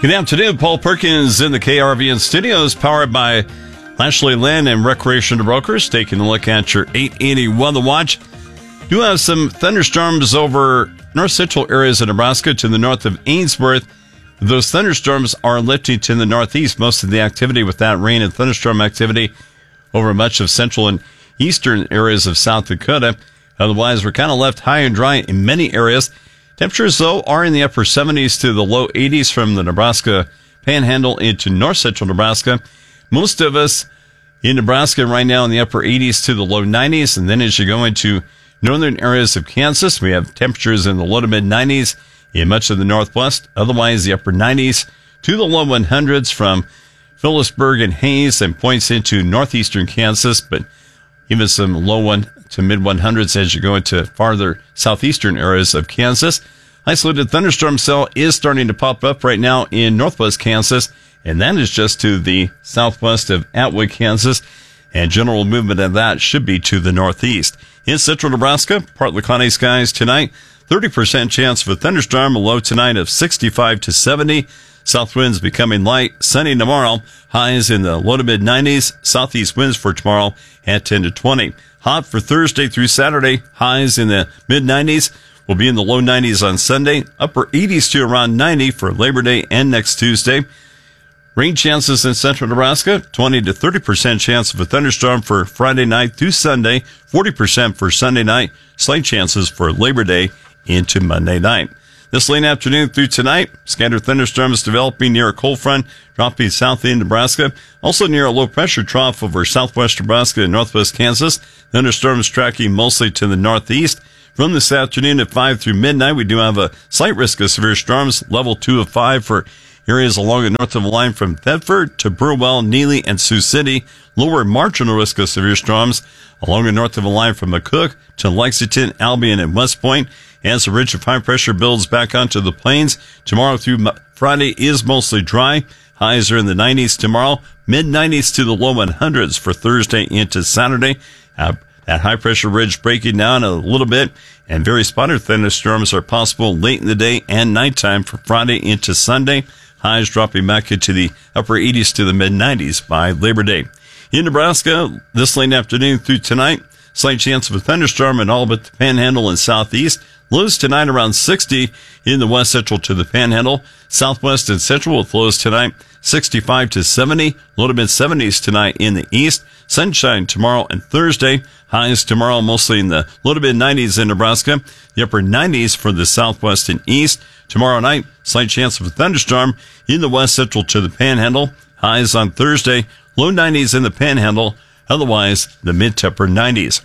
Good afternoon. Paul Perkins in the KRVN studios, powered by Lashley Land and Recreation Brokers. Taking a look at your 880 Weather Watch. Do have some thunderstorms over north central areas of Nebraska to the north of Ainsworth. Those thunderstorms are lifting to the northeast. Most of the activity with that rain and thunderstorm activity over much of central and eastern areas of South Dakota. Otherwise, we're kind of left high and dry in many areas. Temperatures, though, are in the upper 70s to the low 80s from the Nebraska Panhandle into north central Nebraska. Most of us in Nebraska right now in the upper 80s to the low 90s. And then as you go into northern areas of Kansas, we have temperatures in the low to mid 90s in much of the northwest. Otherwise, the upper 90s to the low 100s from Phillipsburg and Hayes and points into northeastern Kansas, but even some low 1 to mid 100s as you go into farther southeastern areas of Kansas. Isolated thunderstorm cell is starting to pop up right now in northwest Kansas, and that is just to the southwest of Atwood, Kansas, and general movement of that should be to the northeast. In central Nebraska, partly cloudy skies tonight, 30% chance of a thunderstorm, a low tonight of 65 to 70. South winds becoming light, sunny tomorrow, highs in the low to mid 90s, southeast winds for tomorrow at 10 to 20. Hot for Thursday through Saturday, highs in the mid 90s, will be in the low 90s on Sunday, upper 80s to around 90 for Labor Day and next Tuesday. Rain chances in central Nebraska, 20 to 30% chance of a thunderstorm for Friday night through Sunday, 40% for Sunday night, slight chances for Labor Day into Monday night. This late afternoon through tonight, scattered thunderstorms developing near a cold front, dropping south in Nebraska. Also near a low-pressure trough over southwest Nebraska and northwest Kansas. Thunderstorms tracking mostly to the northeast. From this afternoon at 5 through midnight, we do have a slight risk of severe storms, level 2 of 5 for areas along the north of the line from Thetford to Burwell, Neely, and Sioux City. Lower marginal risk of severe storms along the north of the line from McCook to Lexington, Albion, and West Point. As the ridge of high pressure builds back onto the plains, tomorrow through Friday is mostly dry. Highs are in the 90s tomorrow, mid 90s to the low 100s for Thursday into Saturday. That high pressure ridge breaking down a little bit, and very spotted thunderstorms are possible late in the day and nighttime for Friday into Sunday. Highs dropping back into the upper 80s to the mid 90s by Labor Day. In Nebraska, this late afternoon through tonight, slight chance of a thunderstorm in all but the Panhandle and southeast. Lows tonight around 60 in the west central to the Panhandle. Southwest and central with lows tonight 65 to 70. Low to mid 70s tonight in the east. Sunshine tomorrow and Thursday. Highs tomorrow mostly in the low to mid 90s in Nebraska. The upper 90s for the southwest and east. Tomorrow night, slight chance of a thunderstorm in the west central to the Panhandle. Highs on Thursday. Low 90s in the Panhandle. Otherwise, the mid to upper 90s.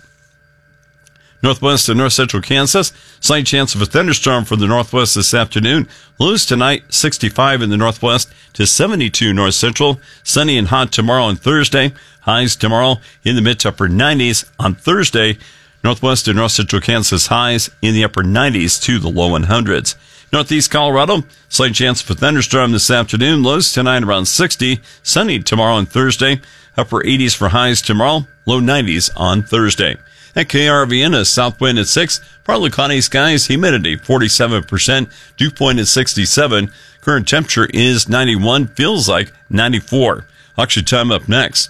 Northwest and north central Kansas, slight chance of a thunderstorm for the northwest this afternoon. Lows tonight, 65 in the northwest to 72 north central. Sunny and hot tomorrow and Thursday. Highs tomorrow in the mid to upper 90s. On Thursday, northwest and north central Kansas highs in the upper 90s to the low 100s. Northeast Colorado, slight chance of a thunderstorm this afternoon. Lows tonight around 60. Sunny tomorrow and Thursday. Upper 80s for highs tomorrow. Low 90s on Thursday. At KRVN, a south wind at 6, partly cloudy skies, humidity 47%, dew point at 67. Current temperature is 91, feels like 94. Auction time up next.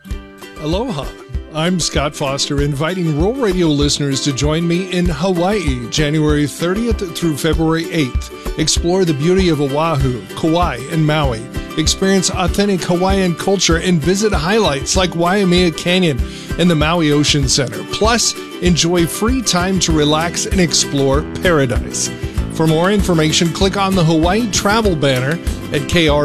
Aloha. I'm Scott Foster, inviting Rural Radio listeners to join me in Hawaii, January 30th through February 8th. Explore the beauty of Oahu, Kauai, and Maui. Experience authentic Hawaiian culture and visit highlights like Waimea Canyon and the Maui Ocean Center. Plus, enjoy free time to relax and explore paradise. For more information, click on the Hawaii travel banner at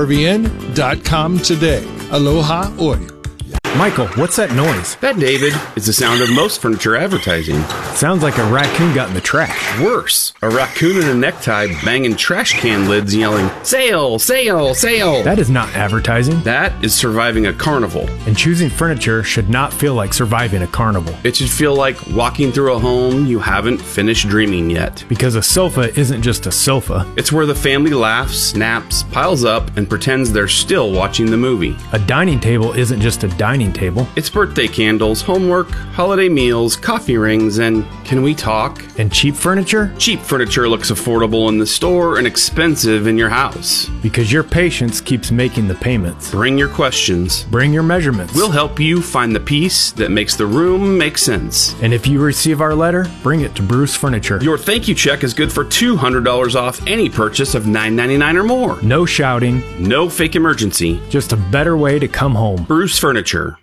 krvn.com today. Aloha oi. Michael, what's that noise? That, David, is the sound of most furniture advertising. Sounds like a raccoon got in the trash. Worse, a raccoon in a necktie banging trash can lids yelling, "Sale, sale, sale." That is not advertising. That is surviving a carnival. And choosing furniture should not feel like surviving a carnival. It should feel like walking through a home you haven't finished dreaming yet. Because a sofa isn't just a sofa. It's where the family laughs, snaps, piles up, and pretends they're still watching the movie. A dining table isn't just a dining dining table. It's birthday candles, homework, holiday meals, coffee rings, and can we talk? And cheap furniture? Cheap furniture looks affordable in the store and expensive in your house. Because your patience keeps making the payments. Bring your questions. Bring your measurements. We'll help you find the piece that makes the room make sense. And if you receive our letter, bring it to Bruce Furniture. Your thank you check is good for $200 off any purchase of $9.99 or more. No shouting. No fake emergency. Just a better way to come home. Bruce Furniture.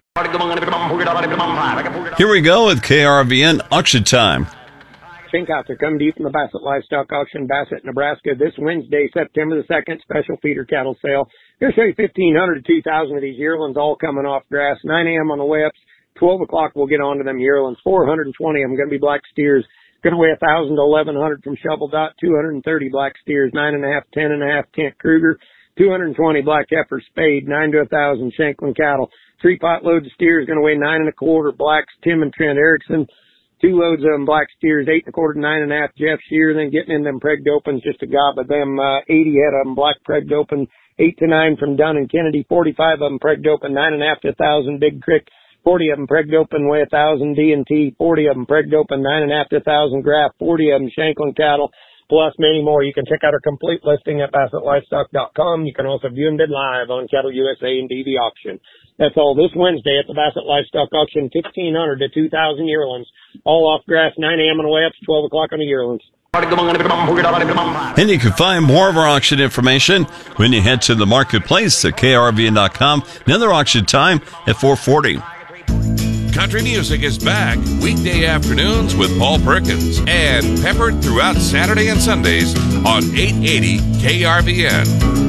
Here we go with KRVN Auction Time. Finkhouse coming to you from the Bassett Livestock Auction, Bassett, Nebraska, this Wednesday, September the 2nd, special feeder cattle sale. Going to show you 1,500 to 2,000 of these yearlings all coming off grass. 9 a.m. on the way ups. 12 o'clock we'll get on to them yearlings. 420 of them going to be black steers. Going to weigh 1,000 to 1,100 from Shovel Dot. 230 black steers. 9.5, 10.5 Kent Kruger. 220 black heifer spade. 9 to 1,000 Shanklin cattle. 3 pot loads of steers going to weigh 9.25 blacks. Tim and Trent Erickson. 2 loads of them black steers, 8.25 to 9.5 Jeff Shear, then getting in them pregged opens, just a gob of them, 80 head of them black pregged open, 8 to 9 from Dunn and Kennedy, 45 of them pregged open, 9.5 to 1,000 Big Creek, 40 of them pregged open, weigh 1,000 D&T, 40 of them pregged open, 9.5 to 1,000 Graph, 40 of them Shanklin cattle, plus many more. You can check out our complete listing at BassettLivestock.com. You can also view and bid live on Cattle USA and TV Auction. That's all this Wednesday at the Bassett Livestock Auction, 1,500 to 2,000 yearlings, all off grass, 9 a.m. on the way up to 12 o'clock on the yearlings. And you can find more of our auction information when you head to the marketplace at KRVN.com. Another auction time at 4:40. Country music is back weekday afternoons with Paul Perkins and peppered throughout Saturday and Sundays on 880 KRVN.